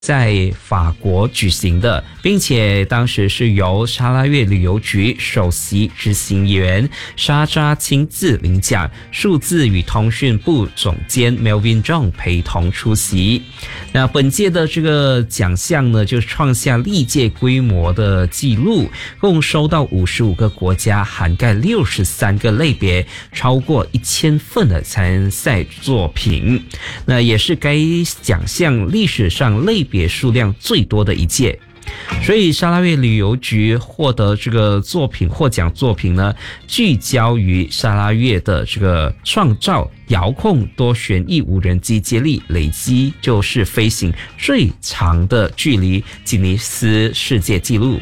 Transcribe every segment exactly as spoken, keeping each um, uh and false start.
在法国举行的，并且当时是由沙拉越旅游局首席执行员沙扎亲自领奖，数字与通讯部总监 Melvin Zhong 陪同出席。那本届的这个奖项呢，就创下历届规模的纪录，共收到五十五个国家，涵盖六十三个类别，超过一千份的参赛作品。那也是该奖项历史上类别数量最多的一届。所以沙拉越旅游局获得这个作品获奖作品呢，聚焦于沙拉越的这个创造遥控多旋翼无人机接力，累积就是飞行最长的距离吉尼斯世界纪录。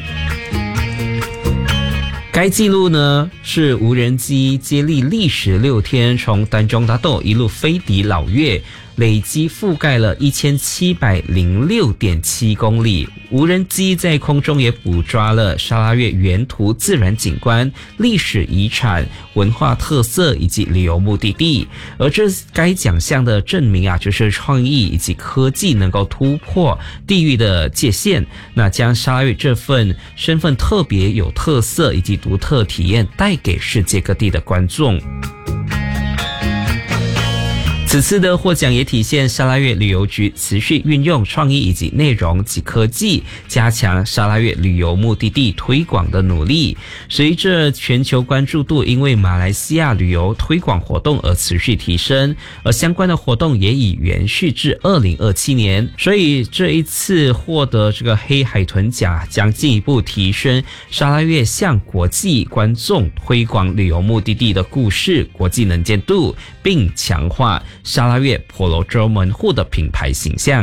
该纪录呢是无人机接力历时六天，从丹中达豆一路飞抵老越，累积覆盖了一千七百零六点七公里。无人机在空中也捕捉了沙拉越沿途自然景观、历史遗产、文化特色以及旅游目的地。而这该奖项的证明啊，就是创意以及科技能够突破地域的界限，那将沙拉越这份身份特别有特色以及独特体验带给世界各地的观众。此次的获奖也体现沙拉越旅游局持续运用创意以及内容及科技，加强沙拉越旅游目的地推广的努力。随着全球关注度因为马来西亚旅游推广活动而持续提升，而相关的活动也已延续至二零二七年，所以这一次获得这个黑海豚奖，将进一步提升沙拉越向国际观众推广旅游目的地的故事国际能见度，并强化沙拉越婆罗洲门户的品牌形象。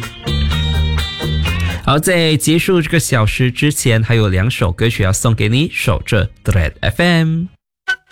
好，在结束这个小时之前，还有两首歌曲要送给你，守着 Dread F M。